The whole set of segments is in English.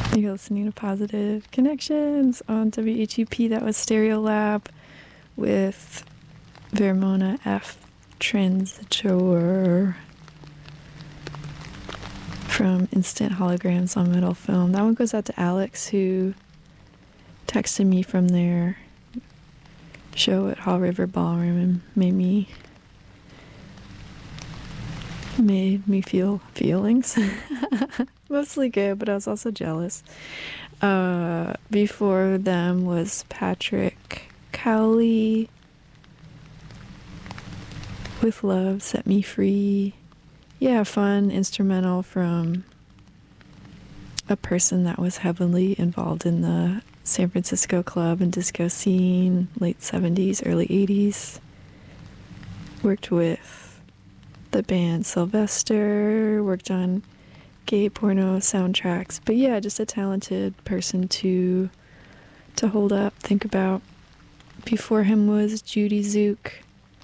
You're listening to Positive Connections on WHUP. That was Stereolab with Vermona F. Transitor from Instant Holograms on Metal Film. That one goes out to Alex, who texted me from their show at Haw River Ballroom and made me feel feelings. Mostly good, but I was also jealous. Before them was Patrick Cowley with Love Set Me Free. Yeah, fun instrumental from a person that was heavily involved in the San Francisco club and disco scene, late 70s, early 80s. Worked with the band Sylvester, worked on gay porno soundtracks. But yeah, just a talented person to hold up, think about. Before him was Judy Zook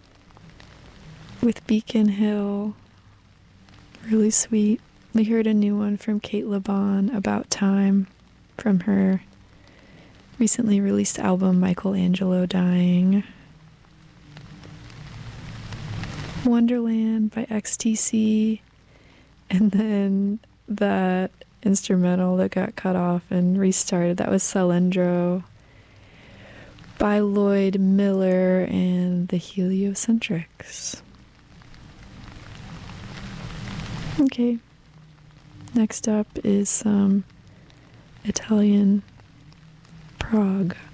with Beacon Hill. Really sweet. We heard a new one from Kate LeBon, About Time, from her recently released album Michelangelo Dying. Wonderland by XTC, and then that instrumental that got cut off and restarted, that was Salendro by Lloyd Miller and the Heliocentrics. Okay, next up is some Italian prog.